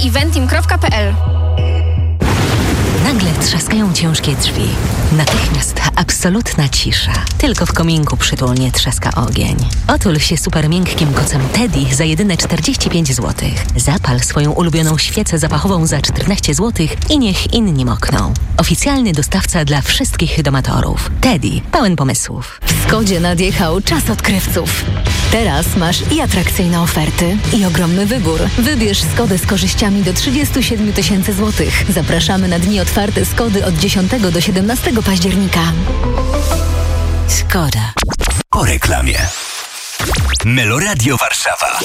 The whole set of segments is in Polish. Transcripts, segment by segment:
eventim.pl. Nagle trzaskają ciężkie drzwi. Natychmiast absolutna cisza. Tylko w kominku przytulnie trzaska ogień. Otul się super miękkim kocem Teddy za jedyne 45 zł. Zapal swoją ulubioną świecę zapachową za 14 zł i niech inni mokną. Oficjalny dostawca dla wszystkich domatorów. Teddy, pełen pomysłów. W Skodzie nadjechał czas odkrywców. Teraz masz i atrakcyjne oferty, i ogromny wybór. Wybierz Skodę z korzyściami do 37 000 złotych. Zapraszamy na dni otwarte Skody od 10 do 17 października. Skoda. Po reklamie. Meloradio Warszawa.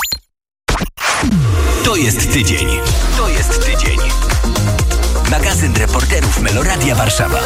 To jest tydzień. To jest tydzień. Magazyn reporterów Meloradia Warszawa.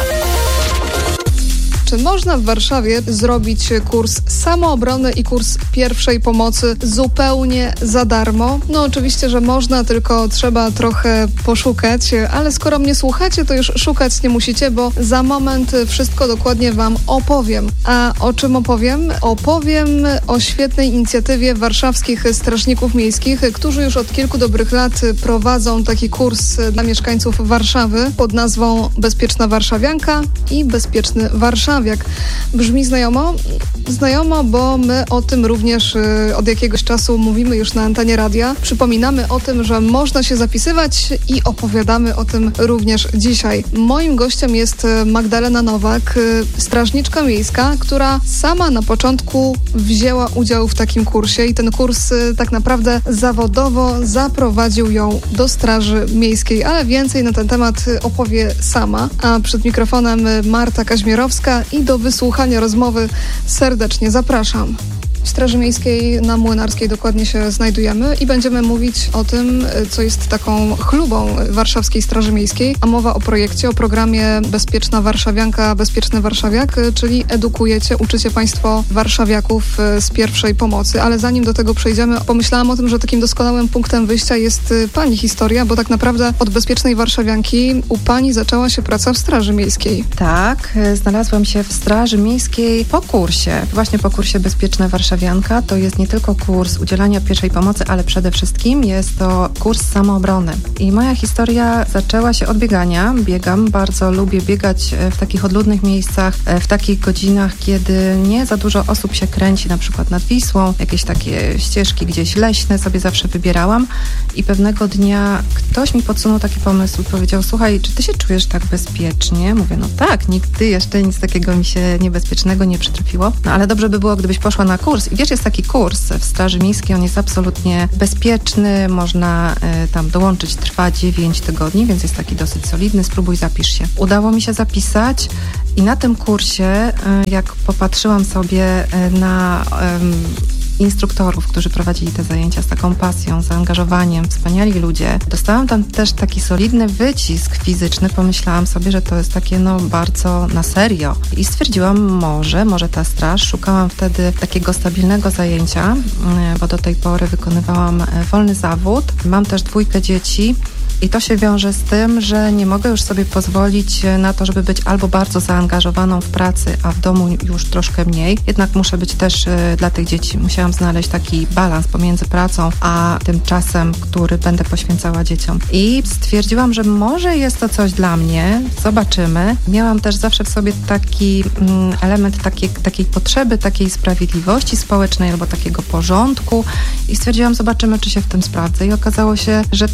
Czy można w Warszawie zrobić kurs samoobrony i kurs pierwszej pomocy zupełnie za darmo? No oczywiście, że można, tylko trzeba trochę poszukać, ale skoro mnie słuchacie, to już szukać nie musicie, bo za moment wszystko dokładnie Wam opowiem. A o czym opowiem? Opowiem o świetnej inicjatywie warszawskich strażników miejskich, którzy już od kilku dobrych lat prowadzą taki kurs dla mieszkańców Warszawy pod nazwą Bezpieczna Warszawianka i Bezpieczny Warszawiak. Brzmi znajomo? Znajomo, bo my o tym również od jakiegoś czasu mówimy już na antenie radia. Przypominamy o tym, że można się zapisywać i opowiadamy o tym również dzisiaj. Moim gościem jest Magdalena Nowak, strażniczka miejska, która sama na początku wzięła udział w takim kursie i ten kurs tak naprawdę zawodowo zaprowadził ją do Straży Miejskiej, ale więcej na ten temat opowie sama. A przed mikrofonem Marta Kaźmierowska i do wysłuchania rozmowy serdecznie zapraszam. W Straży Miejskiej na Młynarskiej dokładnie się znajdujemy i będziemy mówić o tym, co jest taką chlubą Warszawskiej Straży Miejskiej, a mowa o projekcie, o programie Bezpieczna Warszawianka, Bezpieczny Warszawiak, czyli edukujecie, uczycie Państwo warszawiaków z pierwszej pomocy, ale zanim do tego przejdziemy, pomyślałam o tym, że takim doskonałym punktem wyjścia jest Pani historia, bo tak naprawdę od Bezpiecznej Warszawianki u Pani zaczęła się praca w Straży Miejskiej. Tak, znalazłam się w Straży Miejskiej po kursie, właśnie po kursie Bezpieczna Warszawianka. To jest nie tylko kurs udzielania pierwszej pomocy, ale przede wszystkim jest to kurs samoobrony. I moja historia zaczęła się od biegania. Biegam, bardzo lubię biegać w takich odludnych miejscach, w takich godzinach, kiedy nie za dużo osób się kręci, na przykład nad Wisłą. Jakieś takie ścieżki gdzieś leśne sobie zawsze wybierałam i pewnego dnia ktoś mi podsunął taki pomysł i powiedział: słuchaj, czy ty się czujesz tak bezpiecznie? Mówię, no tak, nigdy jeszcze nic takiego mi się niebezpiecznego nie przytrafiło. No ale dobrze by było, gdybyś poszła na kurs. I wiesz, jest taki kurs w Straży Miejskiej, on jest absolutnie bezpieczny, można tam dołączyć, trwa 9 tygodni, więc jest taki dosyć solidny, spróbuj, zapisz się. Udało mi się zapisać i na tym kursie, jak popatrzyłam sobie na instruktorów, którzy prowadzili te zajęcia z taką pasją, zaangażowaniem, wspaniali ludzie. Dostałam tam też taki solidny wycisk fizyczny, pomyślałam sobie, że to jest takie bardzo na serio. I stwierdziłam, może ta straż. Szukałam wtedy takiego stabilnego zajęcia, bo do tej pory wykonywałam wolny zawód. Mam też 2 dzieci. I to się wiąże z tym, że nie mogę już sobie pozwolić na to, żeby być albo bardzo zaangażowaną w pracy, a w domu już troszkę mniej. Jednak muszę być też dla tych dzieci. Musiałam znaleźć taki balans pomiędzy pracą, a tym czasem, który będę poświęcała dzieciom. I stwierdziłam, że może jest to coś dla mnie. Zobaczymy. Miałam też zawsze w sobie taki element takiej potrzeby, takiej sprawiedliwości społecznej albo takiego porządku. I stwierdziłam, zobaczymy, czy się w tym sprawdzę. I okazało się, że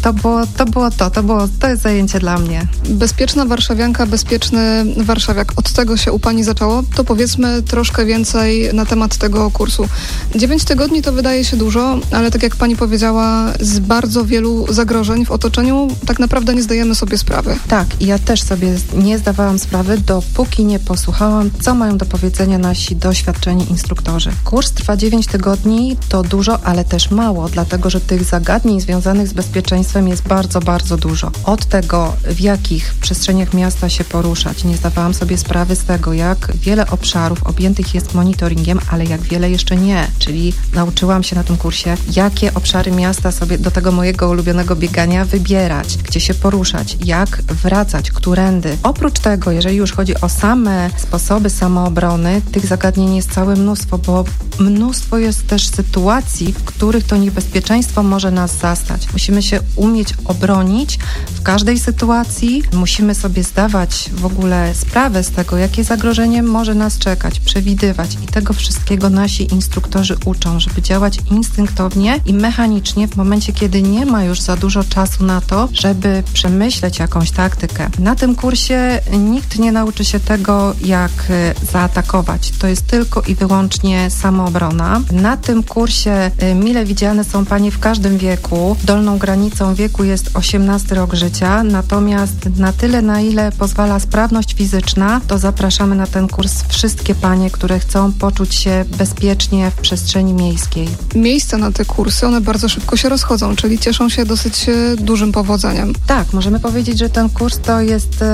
to jest zajęcie dla mnie. Bezpieczna Warszawianka, Bezpieczny Warszawiak. Od tego się u Pani zaczęło. To powiedzmy troszkę więcej na temat tego kursu. 9 tygodni to wydaje się dużo, ale tak jak Pani powiedziała, z bardzo wielu zagrożeń w otoczeniu tak naprawdę nie zdajemy sobie sprawy. Tak, i ja też sobie nie zdawałam sprawy, dopóki nie posłuchałam, co mają do powiedzenia nasi doświadczeni instruktorzy. Kurs trwa 9 tygodni, to dużo, ale też mało, dlatego że tych zagadnień związanych z bezpieczeństwem jest bardzo, bardzo dużo. Od tego, w jakich przestrzeniach miasta się poruszać. Nie zdawałam sobie sprawy z tego, jak wiele obszarów objętych jest monitoringiem, ale jak wiele jeszcze nie. Czyli nauczyłam się na tym kursie, jakie obszary miasta sobie do tego mojego ulubionego biegania wybierać, gdzie się poruszać, jak wracać, którędy. Oprócz tego, jeżeli już chodzi o same sposoby samoobrony, tych zagadnień jest całe mnóstwo, bo mnóstwo jest też sytuacji, w których to niebezpieczeństwo może nas zastać. Musimy się umieć obronić obronić w każdej sytuacji. Musimy sobie zdawać w ogóle sprawę z tego, jakie zagrożenie może nas czekać, przewidywać i tego wszystkiego nasi instruktorzy uczą, żeby działać instynktownie i mechanicznie w momencie, kiedy nie ma już za dużo czasu na to, żeby przemyśleć jakąś taktykę. Na tym kursie nikt nie nauczy się tego, jak zaatakować. To jest tylko i wyłącznie samoobrona. Na tym kursie mile widziane są panie w każdym wieku. Dolną granicą wieku jest 18 rok życia, natomiast na tyle, na ile pozwala sprawność fizyczna, to zapraszamy na ten kurs wszystkie panie, które chcą poczuć się bezpiecznie w przestrzeni miejskiej. Miejsca na te kursy, one bardzo szybko się rozchodzą, czyli cieszą się dosyć dużym powodzeniem. Tak, możemy powiedzieć, że ten kurs to jest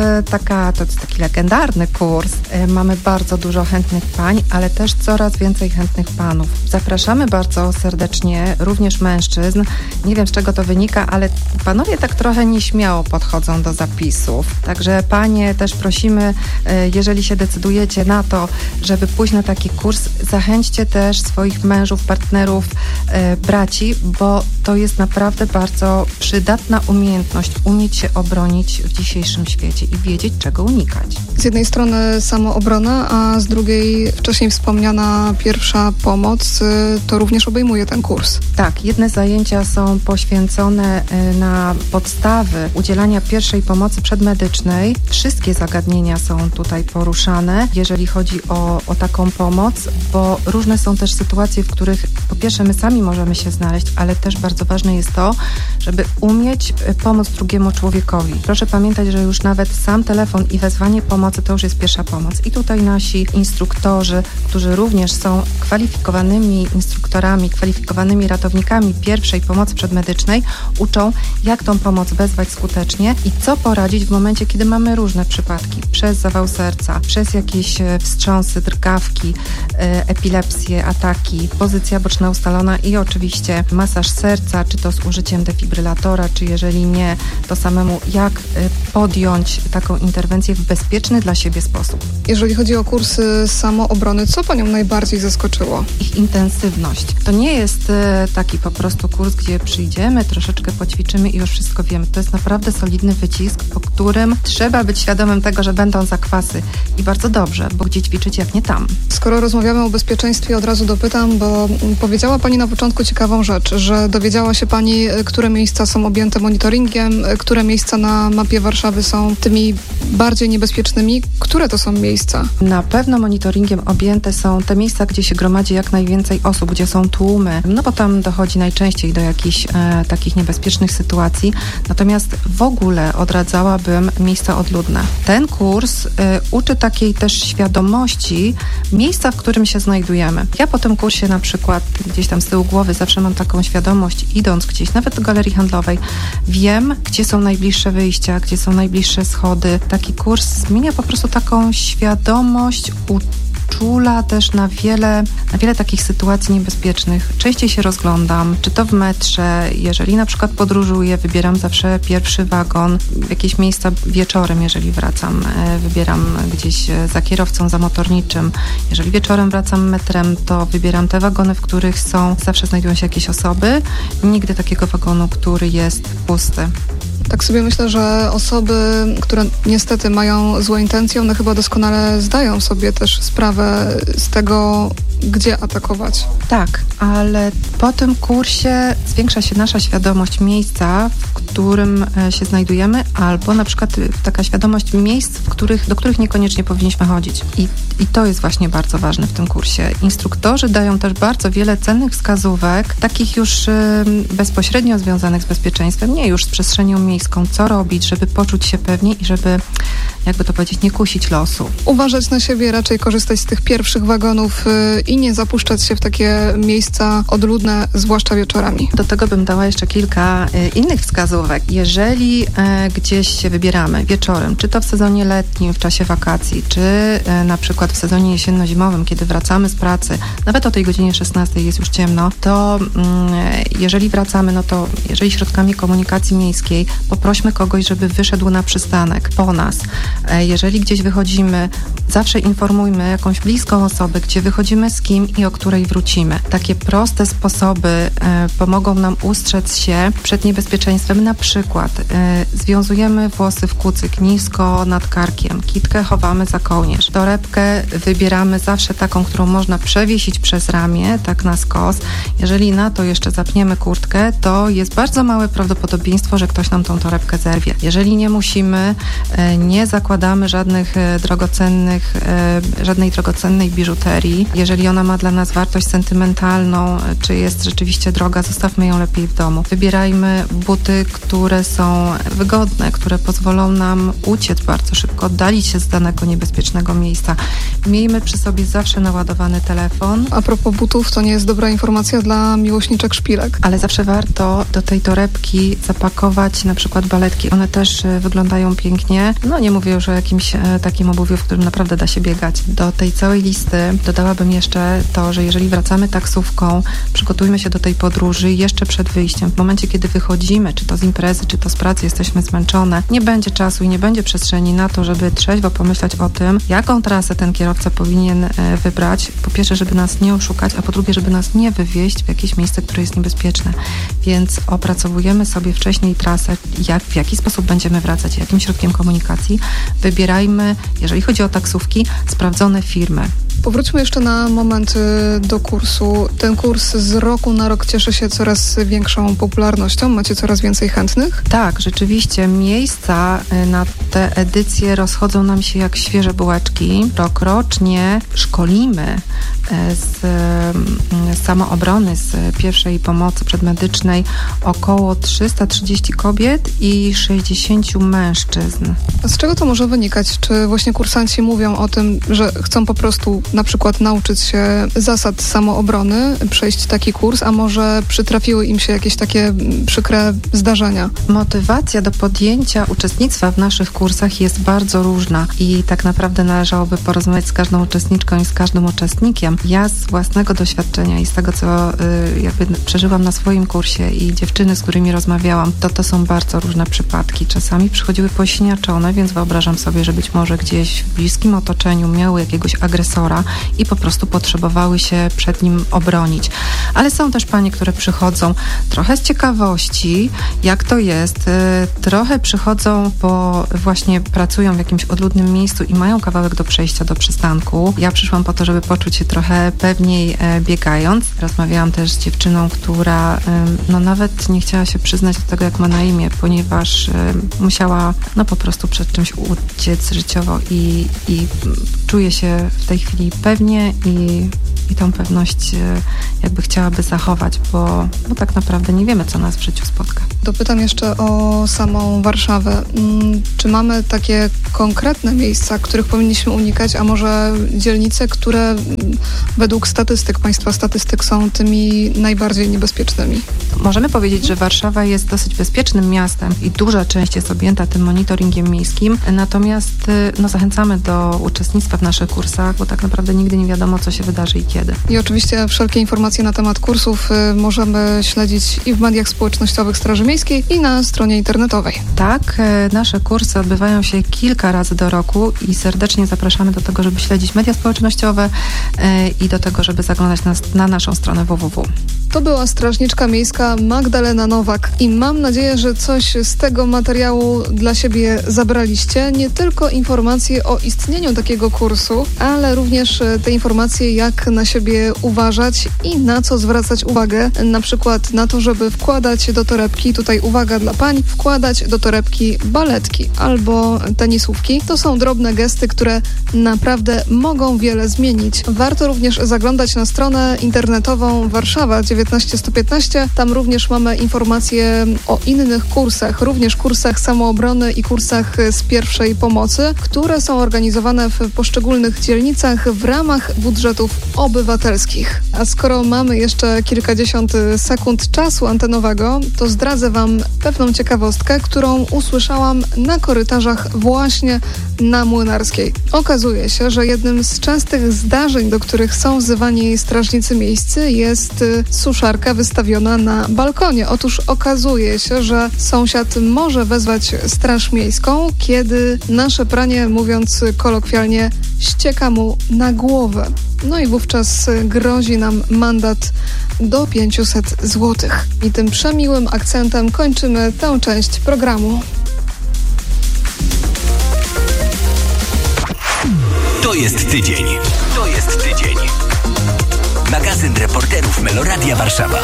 taki legendarny kurs. Mamy bardzo dużo chętnych pań, ale też coraz więcej chętnych panów. Zapraszamy bardzo serdecznie również mężczyzn. Nie wiem, z czego to wynika, ale panowie tak trochę nieśmiało podchodzą do zapisów. Także panie też prosimy, jeżeli się decydujecie na to, żeby pójść na taki kurs, zachęćcie też swoich mężów, partnerów, braci, bo to jest naprawdę bardzo przydatna umiejętność, umieć się obronić w dzisiejszym świecie i wiedzieć, czego unikać. Z jednej strony samoobrona, a z drugiej wcześniej wspomniana pierwsza pomoc, to również obejmuje ten kurs. Tak, jedne zajęcia są poświęcone na podstawy udzielania pierwszej pomocy przedmedycznej. Wszystkie zagadnienia są tutaj poruszane, jeżeli chodzi o taką pomoc, bo różne są też sytuacje, w których po pierwsze my sami możemy się znaleźć, ale też bardzo ważne jest to, żeby umieć pomóc drugiemu człowiekowi. Proszę pamiętać, że już nawet sam telefon i wezwanie pomocy to już jest pierwsza pomoc. I tutaj nasi instruktorzy, którzy również są kwalifikowanymi instruktorami, kwalifikowanymi ratownikami pierwszej pomocy przedmedycznej, uczą, jak tą pomoc wezwać skutecznie i co poradzić w momencie, kiedy mamy różne przypadki. Przez zawał serca, przez jakieś wstrząsy, drgawki, epilepsję, ataki, pozycja boczna ustalona i oczywiście masaż serca, czy to z użyciem defibrylatora, czy jeżeli nie, to samemu jak podjąć taką interwencję w bezpieczny dla siebie sposób. Jeżeli chodzi o kursy samoobrony, co panią najbardziej zaskoczyło? Ich intensywność. To nie jest taki po prostu kurs, gdzie przyjdziemy, troszeczkę poćwiczymy i już wszystko wiemy. To jest naprawdę solidny wycisk, po którym trzeba być świadomym tego, że będą zakwasy. I bardzo dobrze, bo gdzie ćwiczyć, jak nie tam. Skoro rozmawiamy o bezpieczeństwie, od razu dopytam, bo powiedziała pani na początku ciekawą rzecz, że dowiedziała się pani, które miejsca są objęte monitoringiem, które miejsca na mapie Warszawy są tymi bardziej niebezpiecznymi. Które to są miejsca? Na pewno monitoringiem objęte są te miejsca, gdzie się gromadzi jak najwięcej osób, gdzie są tłumy, no bo tam dochodzi najczęściej do jakichś takich niebezpiecznych sytuacji. Natomiast w ogóle odradzałabym miejsca odludne. Ten kurs uczy takiej też świadomości miejsca, w którym się znajdujemy. Ja po tym kursie na przykład gdzieś tam z tyłu głowy zawsze mam taką świadomość, idąc gdzieś, nawet do galerii handlowej, wiem, gdzie są najbliższe wyjścia, gdzie są najbliższe schody. Taki kurs zmienia po prostu taką świadomość, uczula też na wiele takich sytuacji niebezpiecznych. Częściej się rozglądam, czy to w metrze, jeżeli na przykład podróżuję, wybieram zawsze pierwszy wagon, jakieś miejsca wieczorem, jeżeli wracam, wybieram gdzieś za kierowcą, za motorniczym. Jeżeli wieczorem wracam metrem, to wybieram te wagony, w których zawsze znajdują się jakieś osoby. Nigdy takiego wagonu, który jest pusty. Tak sobie myślę, że osoby, które niestety mają złe intencje, one chyba doskonale zdają sobie też sprawę z tego, gdzie atakować. Tak, ale po tym kursie zwiększa się nasza świadomość miejsca, w którym się znajdujemy, albo na przykład taka świadomość miejsc, do których niekoniecznie powinniśmy chodzić. I to jest właśnie bardzo ważne w tym kursie. Instruktorzy dają też bardzo wiele cennych wskazówek, takich już bezpośrednio związanych z bezpieczeństwem, nie już z przestrzenią miejską, co robić, żeby poczuć się pewnie i żeby, jakby to powiedzieć, nie kusić losu. Uważać na siebie, raczej korzystać z tych pierwszych wagonów i nie zapuszczać się w takie miejsca odludne, zwłaszcza wieczorami. Do tego bym dała jeszcze kilka innych wskazówek. Jeżeli gdzieś się wybieramy wieczorem, czy to w sezonie letnim, w czasie wakacji, czy na przykład w sezonie jesienno-zimowym, kiedy wracamy z pracy, nawet o tej godzinie 16 jest już ciemno, to jeżeli wracamy, no to jeżeli środkami komunikacji miejskiej, poprośmy kogoś, żeby wyszedł na przystanek po nas. Jeżeli gdzieś wychodzimy, zawsze informujmy jakąś bliską osobę, gdzie wychodzimy z z kim i o której wrócimy. Takie proste sposoby pomogą nam ustrzec się przed niebezpieczeństwem. Na przykład związujemy włosy w kucyk nisko nad karkiem, kitkę chowamy za kołnierz. Torebkę wybieramy zawsze taką, którą można przewiesić przez ramię, tak na skos. Jeżeli na to jeszcze zapniemy kurtkę, to jest bardzo małe prawdopodobieństwo, że ktoś nam tą torebkę zerwie. Jeżeli nie musimy, nie zakładamy żadnej drogocennej biżuterii. Jeżeli ona ma dla nas wartość sentymentalną, czy jest rzeczywiście droga, zostawmy ją lepiej w domu. Wybierajmy buty, które są wygodne, które pozwolą nam uciec bardzo szybko, oddalić się z danego niebezpiecznego miejsca. Miejmy przy sobie zawsze naładowany telefon. A propos butów, to nie jest dobra informacja dla miłośniczek szpilek. Ale zawsze warto do tej torebki zapakować na przykład baletki. One też wyglądają pięknie. No nie mówię już o jakimś takim obuwiu, w którym naprawdę da się biegać. Do tej całej listy dodałabym jeszcze to, że jeżeli wracamy taksówką, przygotujmy się do tej podróży jeszcze przed wyjściem. W momencie, kiedy wychodzimy, czy to z imprezy, czy to z pracy, jesteśmy zmęczone, nie będzie czasu i nie będzie przestrzeni na to, żeby trzeźwo pomyśleć o tym, jaką trasę ten kierowca powinien wybrać. Po pierwsze, żeby nas nie oszukać, a po drugie, żeby nas nie wywieźć w jakieś miejsce, które jest niebezpieczne. Więc opracowujemy sobie wcześniej trasę, w jaki sposób będziemy wracać, jakim środkiem komunikacji. Wybierajmy, jeżeli chodzi o taksówki, sprawdzone firmy. Powróćmy jeszcze na moment do kursu. Ten kurs z roku na rok cieszy się coraz większą popularnością. Macie coraz więcej chętnych? Tak, rzeczywiście. Miejsca na te edycje rozchodzą nam się jak świeże bułeczki. Rokrocznie szkolimy z samoobrony, z pierwszej pomocy przedmedycznej około 330 kobiet i 60 mężczyzn. A z czego to może wynikać? Czy właśnie kursanci mówią o tym, że chcą po prostu na przykład nauczyć się zasad samoobrony, przejść taki kurs, a może przytrafiły im się jakieś takie przykre zdarzenia? Motywacja do podjęcia uczestnictwa w naszych kursach jest bardzo różna i tak naprawdę należałoby porozmawiać z każdą uczestniczką i z każdym uczestnikiem. Ja z własnego doświadczenia i z tego, co jakby przeżyłam na swoim kursie i dziewczyny, z którymi rozmawiałam, to są bardzo różne przypadki. Czasami przychodziły pośniaczone, więc wyobrażam sobie, że być może gdzieś w bliskim otoczeniu miały jakiegoś agresora i po prostu potrzebowały się przed nim obronić. Ale są też panie, które przychodzą trochę z ciekawości, jak to jest, trochę przychodzą, bo właśnie pracują w jakimś odludnym miejscu i mają kawałek do przejścia do przystanku. Ja przyszłam po to, żeby poczuć się trochę pewniej biegając. Rozmawiałam też z dziewczyną, która nawet nie chciała się przyznać do tego, jak ma na imię, ponieważ musiała po prostu przed czymś uciec życiowo i czuje się w tej chwili pewnie i tą pewność jakby chciałaby zachować, bo tak naprawdę nie wiemy, co nas w życiu spotka. Dopytam jeszcze o samą Warszawę. Czy mamy takie konkretne miejsca, których powinniśmy unikać, a może dzielnice, które według państwa statystyk są tymi najbardziej niebezpiecznymi? Możemy powiedzieć, że Warszawa jest dosyć bezpiecznym miastem i duża część jest objęta tym monitoringiem miejskim, natomiast zachęcamy do uczestnictwa w naszych kursach, bo tak naprawdę nigdy nie wiadomo, co się wydarzy i kiedy. I oczywiście wszelkie informacje na temat kursów możemy śledzić i w mediach społecznościowych Straży Miejskiej i na stronie internetowej. Tak, nasze kursy odbywają się kilka razy do roku i serdecznie zapraszamy do tego, żeby śledzić media społecznościowe i do tego, żeby zaglądać na naszą stronę www. To była strażniczka miejska Magdalena Nowak i mam nadzieję, że coś z tego materiału dla siebie zabraliście. Nie tylko informacje o istnieniu takiego kursu, ale również te informacje, jak na siebie uważać i na co zwracać uwagę. Na przykład na to, żeby wkładać do torebki, tutaj uwaga dla pań, wkładać do torebki baletki albo tenisówki. To są drobne gesty, które naprawdę mogą wiele zmienić. Warto również zaglądać na stronę internetową Warszawa 19115. Tam również mamy informacje o innych kursach, również kursach samoobrony i kursach z pierwszej pomocy, które są organizowane w poszczególnych dzielnicach w ramach budżetów obywatelskich. A skoro mamy jeszcze kilkadziesiąt sekund czasu antenowego, to zdradzę Wam pewną ciekawostkę, którą usłyszałam na korytarzach właśnie na Młynarskiej. Okazuje się, że jednym z częstych zdarzeń, do których są wzywani strażnicy miejscy, jest suszarka wystawiona na balkonie. Otóż okazuje się, że sąsiad może wezwać Straż Miejską, kiedy nasze pranie, mówiąc kolokwialnie, ścieka mu na głowę. No i wówczas grozi nam mandat do 500 zł. I tym przemiłym akcentem kończymy tę część programu. To jest tydzień. To jest tydzień. Magazyn reporterów Meloradia Warszawa.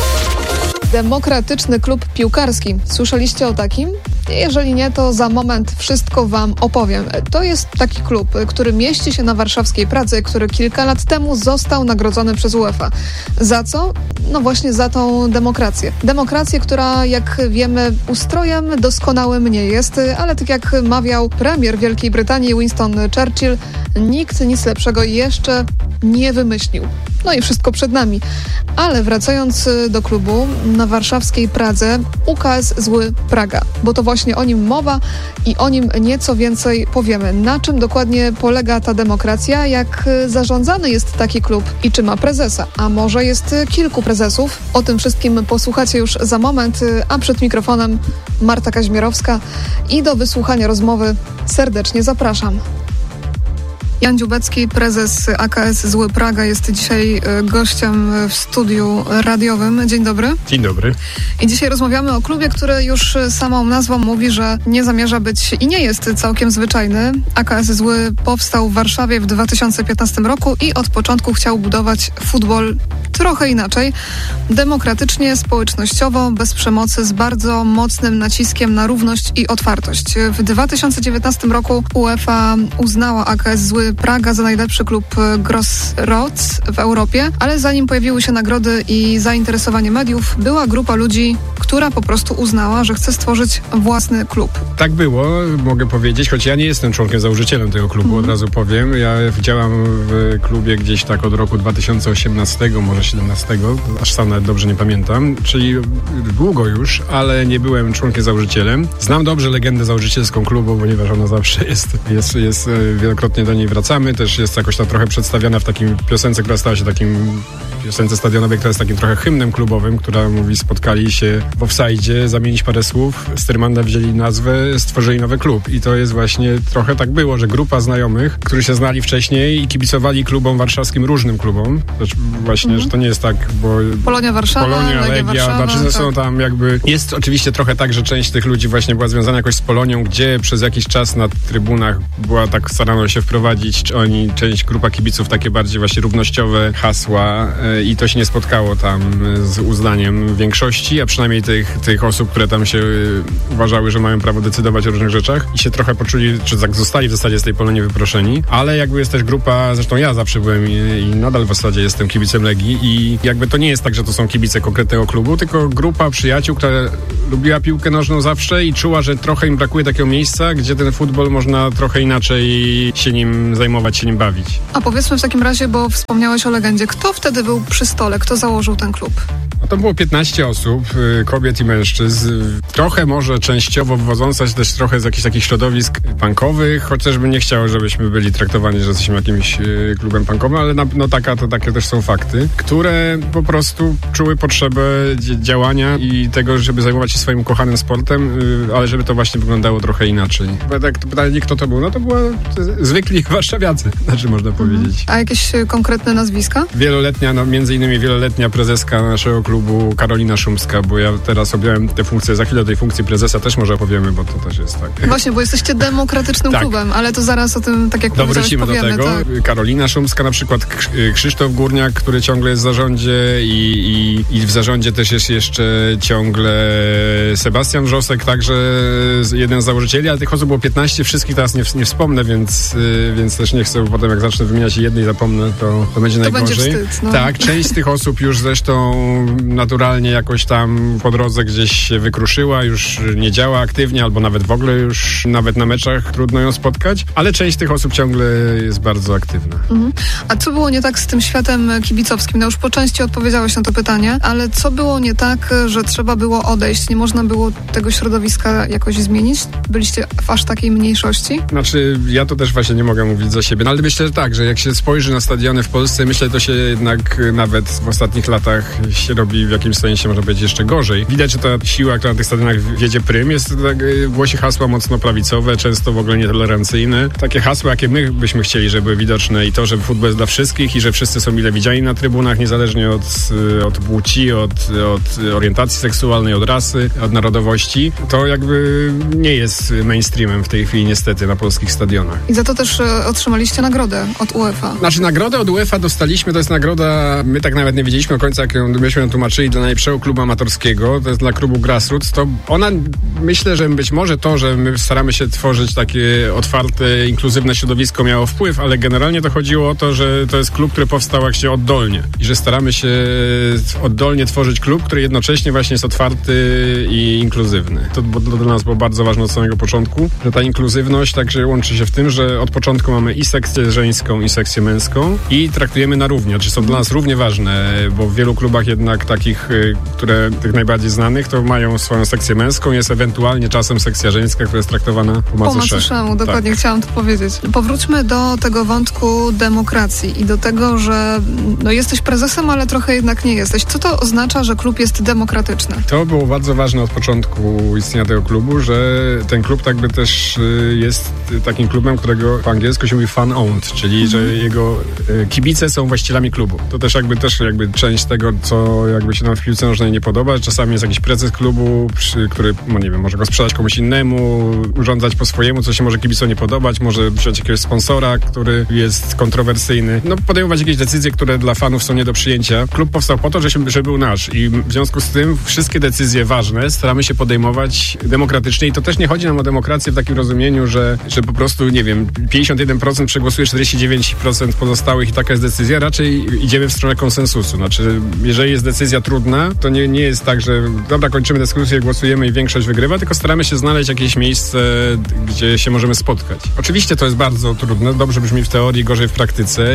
Demokratyczny Klub Piłkarski. Słyszeliście o takim? Jeżeli nie, to za moment wszystko wam opowiem. To jest taki klub, który mieści się na warszawskiej Pradze, który kilka lat temu został nagrodzony przez UEFA. Za co? No właśnie za tą demokrację. Demokrację, która, jak wiemy, ustrojem doskonałym nie jest, ale tak jak mawiał premier Wielkiej Brytanii Winston Churchill, nikt nic lepszego jeszcze nie wymyślił. No i wszystko przed nami. Ale wracając do klubu, na warszawskiej Pradze UKS Zły Praga, bo to właśnie o nim mowa i o nim nieco więcej powiemy. Na czym dokładnie polega ta demokracja, jak zarządzany jest taki klub i czy ma prezesa, a może jest kilku prezesów? O tym wszystkim posłuchacie już za moment, a przed mikrofonem Marta Kaźmierowska i do wysłuchania rozmowy serdecznie zapraszam. Jan Dziubecki, prezes AKS Zły Praga, jest dzisiaj gościem w studiu radiowym. Dzień dobry. Dzień dobry. I dzisiaj rozmawiamy o klubie, który już samą nazwą mówi, że nie zamierza być i nie jest całkiem zwyczajny. AKS Zły powstał w Warszawie w 2015 roku i od początku chciał budować futbol trochę inaczej. Demokratycznie, społecznościowo, bez przemocy, z bardzo mocnym naciskiem na równość i otwartość. W 2019 roku UEFA uznała AKS Zły Praga za najlepszy klub Crossroads w Europie, ale zanim pojawiły się nagrody i zainteresowanie mediów, była grupa ludzi, która po prostu uznała, że chce stworzyć własny klub. Tak było, mogę powiedzieć, choć ja nie jestem członkiem, założycielem tego klubu, od razu powiem. Ja działam w klubie gdzieś tak od roku 2018, może 17, aż sam nawet dobrze nie pamiętam, czyli długo już, ale nie byłem członkiem, założycielem. Znam dobrze legendę założycielską klubu, ponieważ ona zawsze jest wielokrotnie do niej wracamy, też jest jakoś tam trochę przedstawiana w takim piosence, która stała się takim piosence stadionowej, która jest takim trochę hymnem klubowym, która mówi: spotkali się w offside, zamienić parę słów, z Tyrmanda wzięli nazwę, stworzyli nowy klub. I to jest właśnie trochę tak było, że grupa znajomych, którzy się znali wcześniej i kibicowali klubom warszawskim, różnym klubom. Znaczy właśnie, że to nie jest tak, bo Polonia Warszawa, Legia Warszawa, znaczy są tam jakby, jest oczywiście trochę tak, że część tych ludzi właśnie była związana jakoś z Polonią, gdzie przez jakiś czas na trybunach była tak, starano się wprowadzić część grupa kibiców, takie bardziej właśnie równościowe hasła i to się nie spotkało tam z uznaniem większości, a przynajmniej tych osób, które tam się uważały, że mają prawo decydować o różnych rzeczach i się trochę poczuli, czy zostali w zasadzie z tej Polonii wyproszeni, ale jakby jest też grupa, zresztą ja zawsze byłem i nadal w zasadzie jestem kibicem Legii i jakby to nie jest tak, że to są kibice konkretnego klubu, tylko grupa przyjaciół, która lubiła piłkę nożną zawsze i czuła, że trochę im brakuje takiego miejsca, gdzie ten futbol można trochę inaczej się nim zajmować, się nim bawić. A powiedzmy w takim razie, bo wspomniałeś o legendzie, kto wtedy był przy stole, kto założył ten klub? No to było 15 osób, kobiet i mężczyzn, trochę może częściowo wywodząca się też trochę z jakichś takich środowisk punkowych, chociaż bym nie chciał, żebyśmy byli traktowani, że jesteśmy jakimś klubem punkowym, ale takie też są fakty, które po prostu czuły potrzebę działania i tego, żeby zajmować się swoim ukochanym sportem, ale żeby to właśnie wyglądało trochę inaczej. Pytanie, kto to był? No to była zwykli warszawiacy, znaczy można powiedzieć. A jakieś konkretne nazwiska? Między innymi wieloletnia prezeska naszego klubu Karolina Szumska, bo ja teraz objąłem tę funkcję, za chwilę o tej funkcji prezesa też może opowiemy, bo to też jest tak. Właśnie, bo jesteście demokratycznym klubem, ale to zaraz o tym, tak jak powiedziałeś, powiemy. Wrócimy do tego. Tak. Karolina Szumska na przykład, Krzysztof Górniak, który ciągle jest w zarządzie i w zarządzie też jest jeszcze ciągle Sebastian Wrzosek, także jeden z założycieli, ale tych osób było 15, wszystkich teraz nie wspomnę, więc też nie chcę, bo potem jak zacznę wymieniać jednej zapomnę, to będzie najgorzej. Będzie wstyd, no. Tak, część z tych osób już zresztą naturalnie jakoś tam po drodze gdzieś się wykruszyła, już nie działa aktywnie, albo nawet w ogóle już nawet na meczach trudno ją spotkać, ale część z tych osób ciągle jest bardzo aktywna. A co było nie tak z tym światem kibicowskim? No już po części odpowiedziałeś na to pytanie, ale co było nie tak, że trzeba było odejść? Nie można było tego środowiska jakoś zmienić? Byliście w aż takiej mniejszości? Znaczy, ja to też właśnie nie mogę mówić za siebie, no ale myślę, że tak, że jak się spojrzy na stadiony w Polsce, myślę, to się jednak nawet w ostatnich latach się robi w jakimś sensie, można powiedzieć, jeszcze gorzej. Widać, że ta siła, która na tych stadionach wiedzie prym, jest, tak, głosi hasła mocno prawicowe, często w ogóle nietolerancyjne. Takie hasła, jakie my byśmy chcieli, żeby były widoczne i to, że futbol jest dla wszystkich i że wszyscy są mile widziani na trybunach, niezależnie od płci, od orientacji seksualnej, od rasy, od narodowości. To jakby nie jest mainstreamem w tej chwili niestety na polskich stadionach. I za to też otrzymaliście nagrodę od UEFA. Znaczy nagrodę od UEFA dostaliśmy, to jest nagroda, my tak nawet nie wiedzieliśmy do końca, jak myśmy ją tłumaczyli, dla najlepszego klubu amatorskiego, to jest dla klubu Grassroots, to ona, myślę, że być może to, że my staramy się tworzyć takie otwarte, inkluzywne środowisko miało wpływ, ale generalnie to chodziło o to, że to jest klub, który powstał jak się oddolnie i że staramy się oddolnie tworzyć klub, który jednocześnie właśnie jest otwarty i inkluzywny. To dla nas było bardzo ważne od samego początku, że ta inkluzywność także łączy się w tym, że od początku mamy i sekcję żeńską, i sekcję męską i traktujemy na równi, znaczy są dla nas równie ważne, bo w wielu klubach jednak takich, tych najbardziej znanych, to mają swoją sekcję męską, jest ewentualnie czasem sekcja żeńska, która jest traktowana po macoszemu. Dokładnie, tak. Chciałam to powiedzieć. Powróćmy do tego wątku demokracji i do tego, że jesteś prezesem, ale trochę jednak nie jesteś. Co to oznacza, że klub jest demokratyczny? To było bardzo ważne od początku istnienia tego klubu, że ten klub tak by też jest takim klubem, którego po angielsku się mówi fan-owned, czyli że jego kibice są właścicielami klubu. To też jakby część tego, co jakby się nam w piłce nożnej nie podoba. Czasami jest jakiś prezes klubu, który, nie wiem, może go sprzedać komuś innemu, urządzać po swojemu, co się może kibicom nie podobać, może wziąć jakiegoś sponsora, który jest kontrowersyjny. Podejmować jakieś decyzje, które dla fanów są nie do przyjęcia. Klub powstał po to, żeby był nasz i w związku z tym wszystkie decyzje ważne staramy się podejmować demokratycznie i to też nie chodzi nam o demokrację w takim rozumieniu, że po prostu, nie wiem, 51% przegłosuje 49% pozostałych i taka jest decyzja. Raczej idziemy w stronę konsensusu. Znaczy, jeżeli jest decyzja trudna, to nie jest tak, że dobra, kończymy dyskusję, głosujemy i większość wygrywa, tylko staramy się znaleźć jakieś miejsce, gdzie się możemy spotkać. Oczywiście to jest bardzo trudne, dobrze brzmi w teorii, gorzej w praktyce,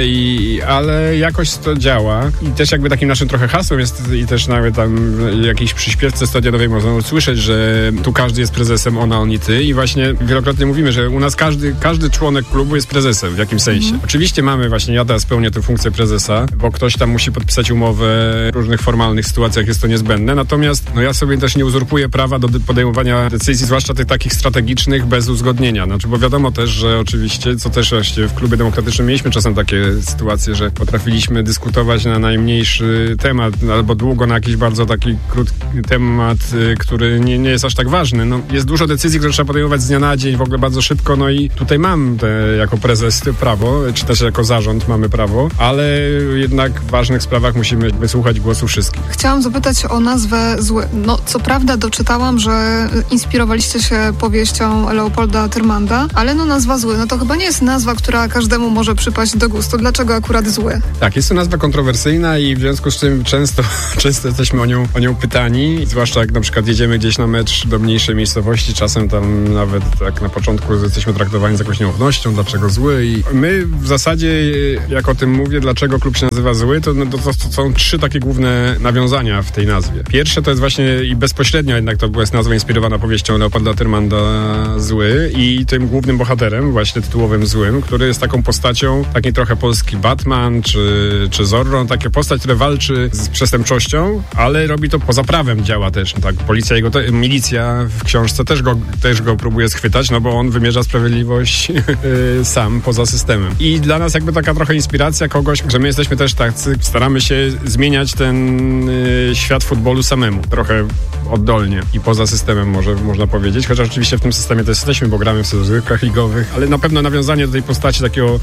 ale jakoś to działa. I też jakby takim naszym trochę hasłem jest i też nawet tam jakiejś przyśpiewce stadionowej można usłyszeć, że tu każdy jest prezesem, on i ty. I właśnie wielokrotnie mówimy, że u nas każdy członek klubu jest prezesem w jakimś sensie. Oczywiście mamy właśnie, ja teraz spełnię tę funkcję prezesa, bo ktoś tam musi podpisać umowę w różnych formalnych sytuacjach, jest to niezbędne. Natomiast ja sobie też nie uzurpuję prawa do podejmowania decyzji, zwłaszcza tych takich strategicznych, bez uzgodnienia. Znaczy, bo wiadomo też, że oczywiście, co też właśnie w klubie demokratycznym mieliśmy czasem takie sytuacje, że potrafiliśmy dyskutować na najmniejszy temat, albo długo na jakiś bardzo taki krótki temat, który nie jest aż tak ważny. Jest dużo decyzji, które trzeba podejmować z dnia na dzień, w ogóle bardzo szybko, i tutaj mam jako prezes prawo, czy też jako zarząd mamy prawo, ale jednak w ważnych sprawach musimy wysłuchać głosu wszystkich. Chciałam zapytać o nazwę Zły. Co prawda doczytałam, że inspirowaliście się powieścią Leopolda Tyrmanda, ale nazwa Zły, to chyba nie jest nazwa, która każdemu może przypaść do gustu. Dlaczego akurat Zły? Tak, jest to nazwa kontrowersyjna i w związku z czym często jesteśmy o nią pytani, zwłaszcza jak na przykład jedziemy gdzieś na mecz do mniejszej miejscowości, czasem tam nawet tak na początku jesteśmy traktowani z jakąś nieufnością, dlaczego Zły, i my w zasadzie, jak o tym mówię, dlaczego klub się nazywa Zły, to są trzy takie główne nawiązania w tej nazwie. Pierwsze to jest właśnie i bezpośrednio jednak to jest nazwa inspirowana powieścią Leopolda Tyrmanda Zły i tym głównym bohaterem, właśnie tytułowym Złym, który jest taką postacią, taki trochę polski Batman czy Zorro, takie postać, która walczy z przestępczością, ale robi to poza prawem, działa też. Tak, policja, milicja w książce też go próbuje schwytać, bo on wymierza sprawiedliwość sam, poza systemem. I dla nas jakby taka trochę inspiracja kogoś, że my jesteśmy też tacy, staramy się zmieniać ten świat futbolu samemu, trochę oddolnie i poza systemem można powiedzieć, chociaż oczywiście w tym systemie też jesteśmy, bo gramy w sezonach ligowych, ale na pewno nawiązanie do tej postaci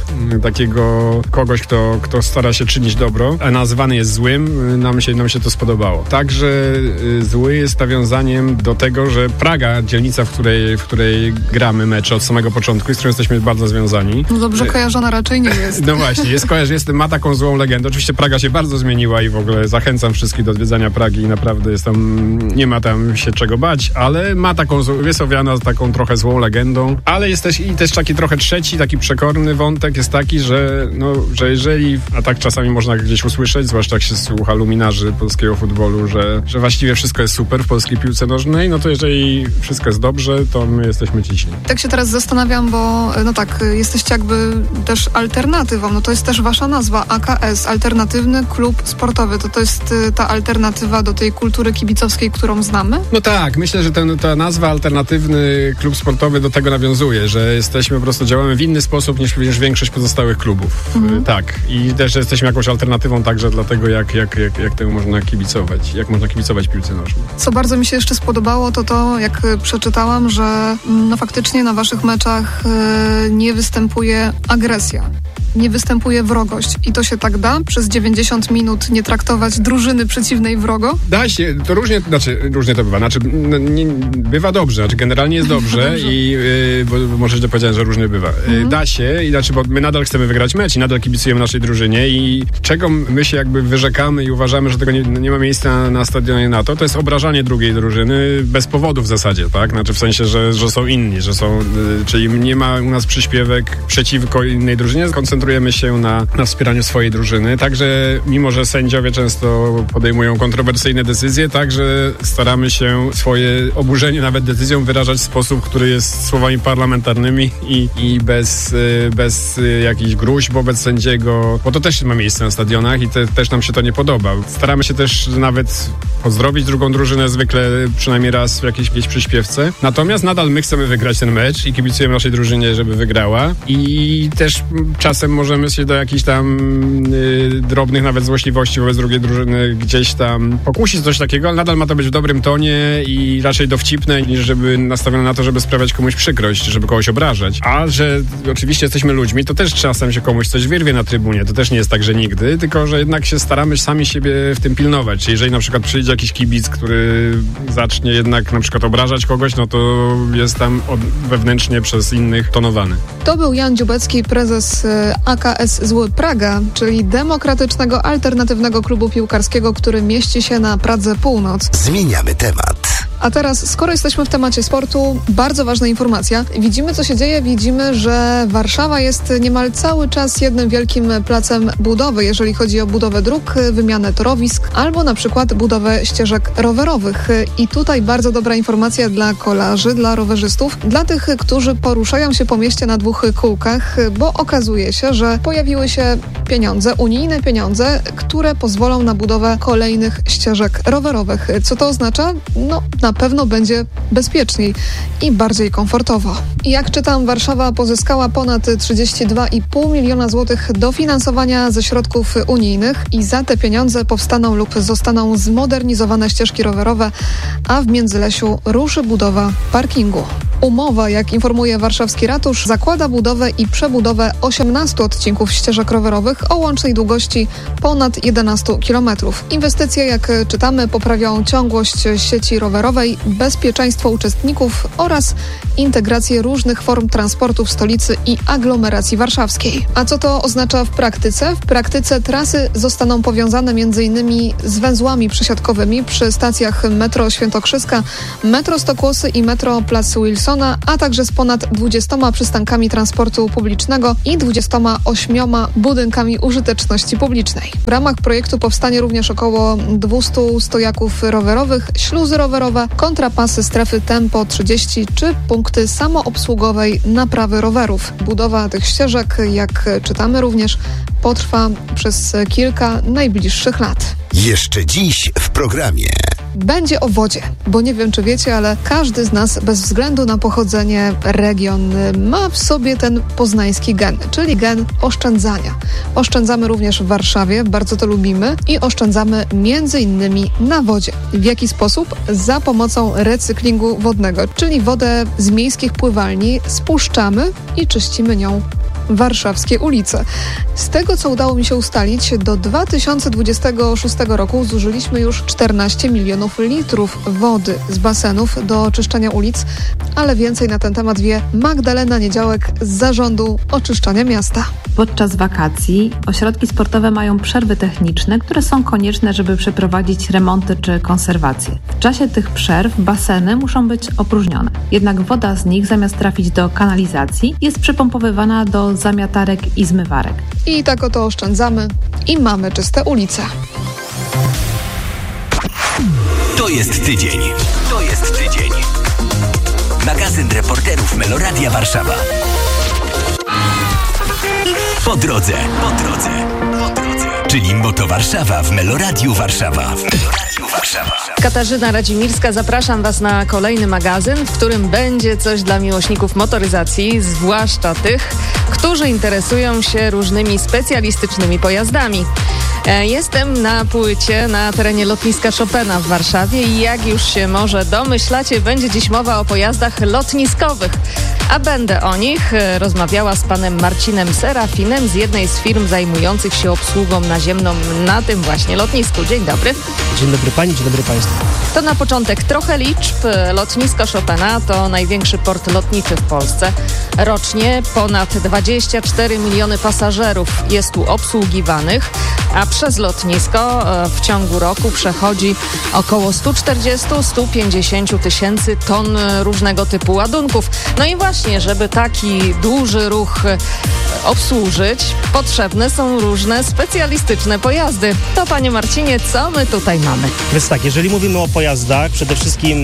takiego kogoś, kto stara się czynić dobro, a nazwany jest złym, nam się to spodobało. Także Zły jest nawiązaniem do tego, że Praga, dzielnica, w której gramy mecze od samego początku i z którą jesteśmy bardzo związani. Dobrze kojarzona raczej nie jest. Właśnie, ma taką złą legendę. Oczywiście Praga się bardzo zmieniła i w ogóle zachęcam wszystkich do odwiedzania Pragi i naprawdę nie ma tam się czego bać, ale jest owiana taką trochę złą legendą, ale jest też taki trochę trzeci, taki przekorny wątek jest taki, że jeżeli, a tak czasami można gdzieś gdzieś usłyszeć, zwłaszcza jak się słucha luminarzy polskiego futbolu, że właściwie wszystko jest super w polskiej piłce nożnej, no to jeżeli wszystko jest dobrze, to my jesteśmy ciśni. Tak się teraz zastanawiam, bo no tak, jesteście jakby też alternatywą, no to jest też wasza nazwa, AKS, Alternatywny Klub Sportowy. To jest ta alternatywa do tej kultury kibicowskiej, którą znamy? No tak, myślę, że ta nazwa Alternatywny Klub Sportowy do tego nawiązuje, że jesteśmy po prostu, działamy w inny sposób niż większość pozostałych klubów. Tak. I też jesteśmy jakąś alternatywą także dla tego, jak temu można kibicować, jak można kibicować piłce nożnej. Co bardzo mi się jeszcze spodobało, to jak przeczytałam, że no faktycznie na waszych meczach nie występuje agresja. Nie występuje wrogość. I to się tak da? Przez 90 minut nie traktować drużyny przeciwnej wrogo? Da się, to różnie to bywa. Bywa dobrze, generalnie jest dobrze i bo może źle powiedziałem, że różnie bywa. Da się, bo my nadal chcemy wygrać mecz i nadal kibicujemy naszej drużynie i czego my się jakby wyrzekamy i uważamy, że tego nie ma miejsca na stadionie NATO, to jest obrażanie drugiej drużyny bez powodu w zasadzie, tak? W sensie, że są inni, czyli nie ma u nas przyśpiewek przeciwko innej drużynie, koncentrujemy się na wspieraniu swojej drużyny, także mimo, że sędziowie często podejmują kontrowersyjne decyzje, także staramy się swoje oburzenie nawet decyzją wyrażać w sposób, który jest słowami parlamentarnymi i bez jakichś gruźb wobec sędziego, bo to też ma miejsce na stadionach i też nam się to nie podoba. Staramy się też nawet pozdrowić drugą drużynę zwykle przynajmniej raz w jakiejś przyśpiewce. Natomiast nadal my chcemy wygrać ten mecz i kibicujemy naszej drużynie, żeby wygrała i też czasem możemy się do jakichś tam drobnych nawet złośliwości wobec drugiej drużyny gdzieś tam pokusić coś takiego, ale nadal ma to być w dobrym tonie i raczej dowcipne, niż żeby nastawione na to, żeby sprawiać komuś przykrość, żeby kogoś obrażać. A że oczywiście jesteśmy ludźmi, to też czasem się komuś coś wyrwie na trybunie. To też nie jest tak, że nigdy, tylko że jednak się staramy sami siebie w tym pilnować. Czyli jeżeli na przykład przyjdzie jakiś kibic, który zacznie jednak na przykład obrażać kogoś, no to jest tam wewnętrznie przez innych tonowany. To był Jan Dziubecki, prezes AKS Zły Praga, czyli Demokratycznego Alternatywnego Klubu Piłkarskiego, który mieści się na Pradze Północ. Zmieniamy temat. A teraz, skoro jesteśmy w temacie sportu, bardzo ważna informacja. Widzimy, co się dzieje. Widzimy, że Warszawa jest niemal cały czas jednym wielkim placem budowy, jeżeli chodzi o budowę dróg, wymianę torowisk albo na przykład budowę ścieżek rowerowych. I tutaj bardzo dobra informacja dla kolarzy, dla rowerzystów, dla tych, którzy poruszają się po mieście na dwóch kółkach, bo okazuje się, że pojawiły się pieniądze, unijne pieniądze, które pozwolą na budowę kolejnych ścieżek rowerowych. Co to oznacza? No, na pewno będzie bezpieczniej i bardziej komfortowo. I jak czytam, Warszawa pozyskała ponad 32,5 miliona złotych dofinansowania ze środków unijnych i za te pieniądze powstaną lub zostaną zmodernizowane ścieżki rowerowe, a w Międzylesiu ruszy budowa parkingu. Umowa, jak informuje warszawski ratusz, zakłada budowę i przebudowę 18 odcinków ścieżek rowerowych o łącznej długości ponad 11 km. Inwestycje, jak czytamy, poprawią ciągłość sieci rowerowej, bezpieczeństwo uczestników oraz integrację różnych form transportu w stolicy i aglomeracji warszawskiej. A co to oznacza w praktyce? W praktyce trasy zostaną powiązane m.in. z węzłami przesiadkowymi przy stacjach metro Świętokrzyska, metro Stokłosy i metro Plac Wilsona, a także z ponad 20 przystankami transportu publicznego i 28 budynkami użyteczności publicznej. W ramach projektu powstanie również około 200 stojaków rowerowych, śluzy rowerowe, kontrapasy strefy tempo 30 czy punkty samoobsługowej naprawy rowerów. Budowa tych ścieżek, jak czytamy również, potrwa przez kilka najbliższych lat. Jeszcze dziś w programie. Będzie o wodzie, bo nie wiem, czy wiecie, ale każdy z nas bez względu na pochodzenie, region ma w sobie ten poznański gen, czyli gen oszczędzania. Oszczędzamy również w Warszawie, bardzo to lubimy i oszczędzamy między innymi na wodzie. W jaki sposób? Za pomocą recyklingu wodnego, czyli wodę z miejskich pływalni spuszczamy i czyścimy nią warszawskie ulice. Z tego, co udało mi się ustalić, do 2026 roku zużyliśmy już 14 milionów litrów wody z basenów do oczyszczania ulic, ale więcej na ten temat wie Magdalena Niedziałek z Zarządu Oczyszczania Miasta. Podczas wakacji ośrodki sportowe mają przerwy techniczne, które są konieczne, żeby przeprowadzić remonty czy konserwację. W czasie tych przerw baseny muszą być opróżnione. Jednak woda z nich, zamiast trafić do kanalizacji, jest przepompowywana do do zamiatarek i zmywarek. I tak oto oszczędzamy i mamy czyste ulice. To jest tydzień. To jest tydzień. Magazyn reporterów Meloradia Warszawa. Po drodze. Czyli Moto Warszawa w Meloradiu Warszawa. Katarzyna Radzimirska, zapraszam Was na kolejny magazyn, w którym będzie coś dla miłośników motoryzacji, zwłaszcza tych, którzy interesują się różnymi specjalistycznymi pojazdami. Jestem na płycie na terenie lotniska Chopina w Warszawie i jak już się może domyślacie, będzie dziś mowa o pojazdach lotniskowych. A będę o nich rozmawiała z panem Marcinem Serafinem z jednej z firm zajmujących się obsługą naziemną na tym właśnie lotnisku. Dzień dobry. Dzień dobry pani, dzień dobry państwu. To na początek trochę liczb. Lotnisko Chopina to największy port lotniczy w Polsce. Rocznie ponad 24 miliony pasażerów jest tu obsługiwanych, a przez lotnisko w ciągu roku przechodzi około 140-150 tysięcy ton różnego typu ładunków. No i właśnie, żeby taki duży ruch obsłużyć, potrzebne są różne specjalistyczne pojazdy. To, panie Marcinie, co my tutaj mamy? Więc tak, jeżeli mówimy o pojazdach, przede wszystkim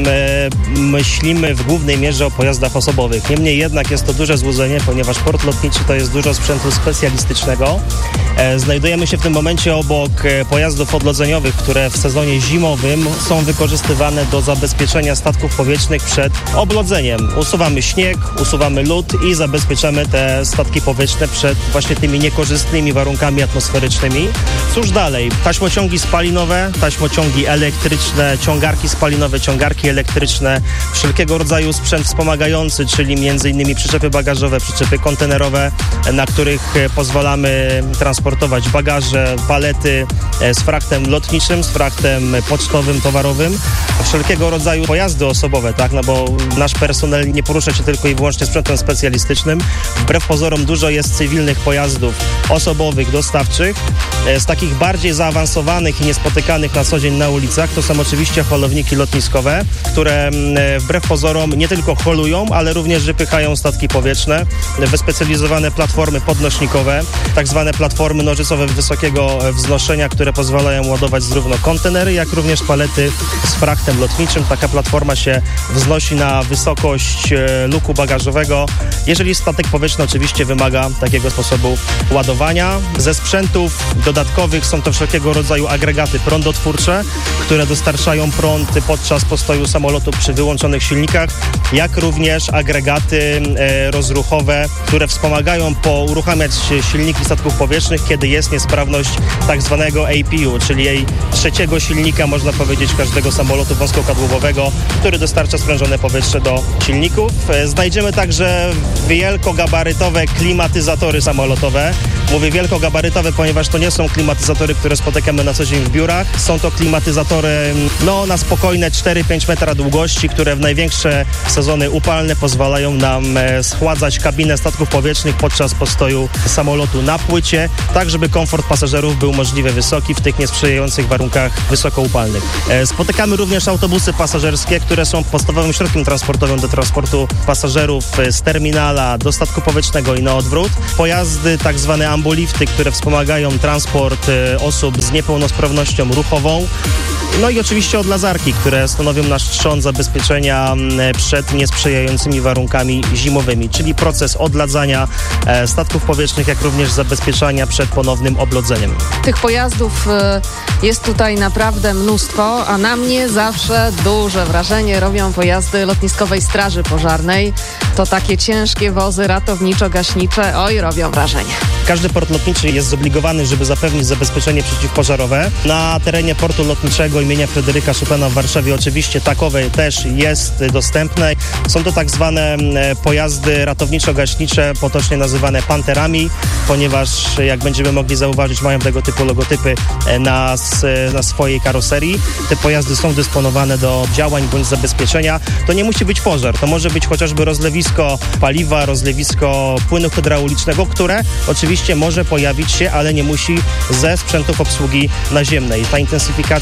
myślimy w głównej mierze o pojazdach osobowych. Niemniej jednak jest to duże złudzenie, ponieważ port lotniczy to jest dużo sprzętu specjalistycznego. Znajdujemy się w tym momencie obok pojazdów odlodzeniowych, które w sezonie zimowym są wykorzystywane do zabezpieczenia statków powietrznych przed oblodzeniem. Usuwamy śnieg, usuwamy lód i zabezpieczamy te statki powietrzne przed właśnie tymi niekorzystnymi warunkami atmosferycznymi. Cóż dalej? Taśmociągi spalinowe, taśmociągi elektryczne, ciągarki spalinowe, ciągarki elektryczne, wszelkiego rodzaju sprzęt wspomagający, czyli m.in. przyczepy bagażowe, przyczepy kontenerowe, na których pozwalamy transportować bagaże, palety z fraktem lotniczym, z fraktem pocztowym, towarowym, wszelkiego rodzaju pojazdy osobowe, tak, no bo nasz personel nie porusza się tylko i wyłącznie sprzętem specjalistycznym. Wbrew pozorom dużo jest cywilnych pojazdów osobowych, dostawczych. Z takich bardziej zaawansowanych i niespotykanych na co dzień na ulicach to są oczywiście holowniki lotniskowe, które wbrew pozorom nie tylko holują, ale również wypychają statki powietrzne, wyspecjalizowane platformy podnośnikowe, tak zwane platformy nożycowe wysokiego wznoszenia, które pozwalają ładować zarówno kontenery, jak również palety z fraktem lotniczym. Taka platforma się wznosi na wysokość luku bagażowego, jeżeli statek powietrzny oczywiście wymaga takiego sposobu ładowania. Ze sprzętów dodatkowych są to wszelkiego rodzaju agregaty prądotwórcze, które dostarczają prąd podczas postoju samolotu przy wyłączonych silnikach, jak również agregaty rozruchowe, które wspomagają uruchamiać silniki statków powietrznych, kiedy jest niesprawność tak zwanego APU, czyli jej trzeciego silnika, można powiedzieć, każdego samolotu wąskokadłubowego, który dostarcza sprężone powietrze do silników. Znajdziemy także wielkogabarytowe klimatyzatory samolotowe. Mówię wielkogabarytowe, ponieważ to nie są klimatyzatory, które spotykamy na co dzień w biurach. Są to klimatyzatory na spokojne 4-5 metra długości, które w największe sezony upalne pozwalają nam schładzać kabinę statków powietrznych podczas postoju samolotu na płycie, tak żeby komfort pasażerów był możliwie wysoki w tych niesprzyjających warunkach wysokoupalnych. Spotykamy również autobusy pasażerskie, które są podstawowym środkiem transportowym do transportu pasażerów z terminala do statku powietrznego i na odwrót. Pojazdy tak zwane ambulifty, które wspomagają transport osób z niepełnosprawnością ruchową. No i oczywiście odlazarki, które stanowią nasz trzon zabezpieczenia przed niesprzyjającymi warunkami zimowymi, czyli proces odladzania statków powietrznych, jak również zabezpieczania przed ponownym oblodzeniem. Tych pojazdów jest tutaj naprawdę mnóstwo, a na mnie zawsze duże wrażenie robią pojazdy lotniskowej straży pożarnej. To takie ciężkie wozy ratowniczo-gaśnicze, robią wrażenie. Każdy port lotniczy jest zobligowany, żeby zapewnić zabezpieczenie przeciwpożarowe. Na terenie portu lotniczego imienia Fryderyka Chopina w Warszawie oczywiście takowe też jest dostępne. Są to tak zwane pojazdy ratowniczo-gaśnicze, potocznie nazywane panterami, ponieważ jak będziemy mogli zauważyć, mają tego typu logotypy na swojej karoserii. Te pojazdy są dysponowane do działań bądź zabezpieczenia. To nie musi być pożar, to może być chociażby rozlewisko paliwa, rozlewisko płynu hydraulicznego, które oczywiście może pojawić się, ale nie musi ze sprzętów obsługi naziemnej. Ta intensyfikacja działań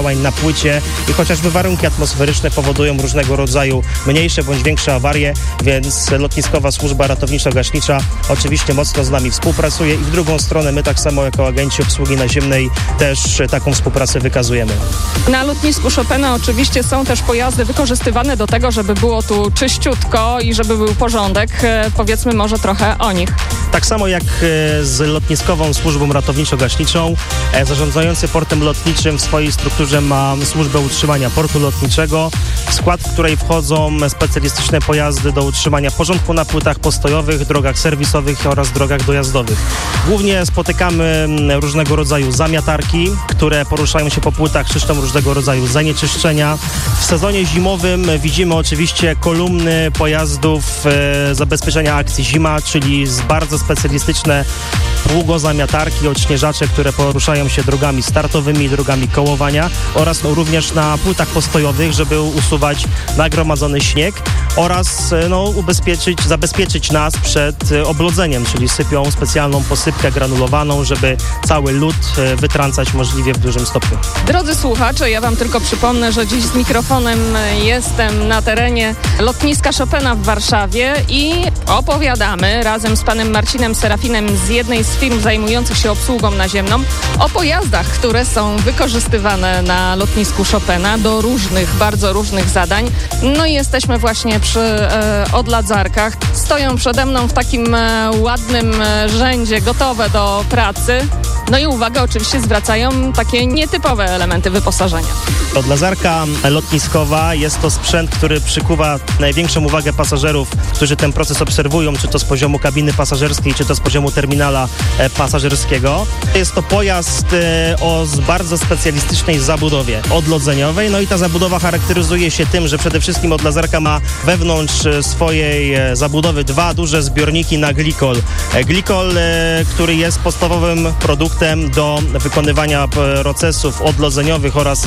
działań na płycie i chociażby warunki atmosferyczne powodują różnego rodzaju mniejsze bądź większe awarie, więc Lotniskowa Służba Ratowniczo-Gaśnicza oczywiście mocno z nami współpracuje i w drugą stronę my tak samo jako agenci obsługi naziemnej też taką współpracę wykazujemy. Na lotnisku Chopina oczywiście są też pojazdy wykorzystywane do tego, żeby było tu czyściutko i żeby był porządek. Powiedzmy może trochę o nich. Tak samo jak z Lotniskową Służbą Ratowniczo-Gaśniczą, zarządzający portem lotniczym w swojej strukturze ma służbę utrzymania portu lotniczego, w skład której wchodzą specjalistyczne pojazdy do utrzymania porządku na płytach postojowych, drogach serwisowych oraz drogach dojazdowych. Głównie spotykamy różnego rodzaju zamiatarki, które poruszają się po płytach, czyszczą różnego rodzaju zanieczyszczenia. W sezonie zimowym widzimy oczywiście kolumny pojazdów zabezpieczenia akcji zima, czyli bardzo specjalistyczne pługozamiatarki, odśnieżacze, które poruszają się drogami startowymi, drogami kołowania oraz również na płytach postojowych, żeby usuwać nagromadzony śnieg oraz zabezpieczyć nas przed oblodzeniem, czyli sypią specjalną posypkę granulowaną, żeby cały lód wytrącać możliwie w dużym stopniu. Drodzy słuchacze, ja wam tylko przypomnę, że dziś z mikrofonem jestem na terenie lotniska Chopina w Warszawie i opowiadamy razem z panem Marcinem Serafinem z jednej z firm zajmujących się obsługą naziemną o pojazdach, które są wykorzystywane na lotnisku Chopina do różnych, bardzo różnych zadań. No i jesteśmy właśnie przy odladzarkach. Stoją przede mną w takim ładnym rzędzie, gotowe do pracy. No i uwagę oczywiście zwracają takie nietypowe elementy wyposażenia. Odladzarka lotniskowa jest to sprzęt, który przykuwa największą uwagę pasażerów, którzy ten proces obserwują, czy to z poziomu kabiny pasażerskiej, czy to z poziomu terminala pasażerskiego. Jest to pojazd o bardzo specjalistycznej zabudowie odlodzeniowej, no i ta zabudowa charakteryzuje się tym, że przede wszystkim odladzarka ma wewnątrz swojej zabudowy dwa duże zbiorniki na glikol. Glikol, który jest podstawowym produktem do wykonywania procesów odlodzeniowych oraz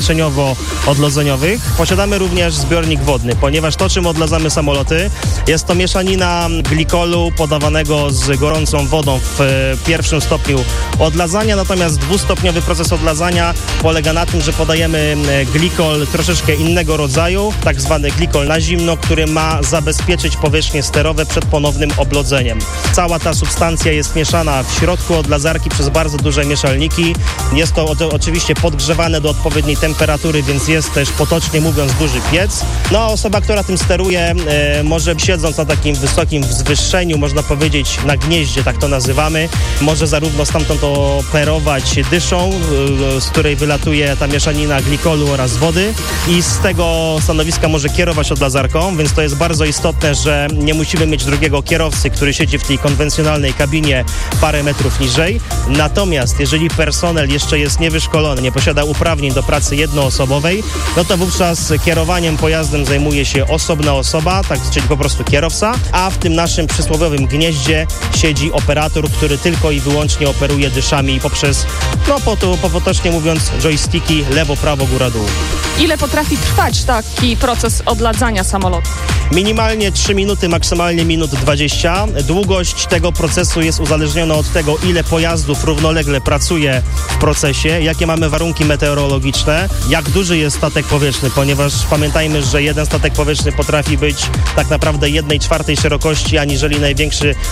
zabezpieczeniowo-odlodzeniowych. Posiadamy również zbiornik wodny, ponieważ to, czym odladzamy samoloty, jest to mieszanina glikolu podawanego z gorącą wodą w pierwszym stopniu odladzania, natomiast dwustopniowy proces odladzania polega na tym, że podajemy glikol troszeczkę innego rodzaju, tak zwany glikol na zimno, który ma zabezpieczyć powierzchnie sterowe przed ponownym oblodzeniem. Cała ta substancja jest mieszana w środku odladzarki przez bardzo duże mieszalniki. Jest to oczywiście podgrzewane do odpowiedniej temperatury, więc jest też potocznie mówiąc duży piec. No a osoba, która tym steruje, może siedząc na takim wysokim wzwyższeniu, można powiedzieć na gnieździe, tak to nazywamy, może zarówno stamtąd operować dyszą, z której wylatuje ta mieszanina glikolu oraz wody i z tego stanowiska może kierować odladzarką, więc to jest bardzo istotne, że nie musimy mieć drugiego kierowcy, który siedzi w tej konwencjonalnej kabinie parę metrów niżej. Natomiast jeżeli personel jeszcze jest niewyszkolony, nie posiada uprawnień do pracy jednoosobowej, no to wówczas kierowaniem pojazdem zajmuje się osobna osoba, tak, czyli po prostu kierowca, a w tym naszym przysłowiowym gnieździe siedzi operator, który tylko i wyłącznie operuje dyszami poprzez, potocznie mówiąc, joysticki lewo, prawo, góra, dół. Ile potrafi trwać taki proces odladzania samolotu? Minimalnie 3 minuty, maksymalnie minut 20. Długość tego procesu jest uzależniona od tego, ile pojazdów równolegle pracuje w procesie, jakie mamy warunki meteorologiczne, jak duży jest statek powietrzny, ponieważ pamiętajmy, że jeden statek powietrzny potrafi być tak naprawdę 1/4 szerokości, aniżeli największy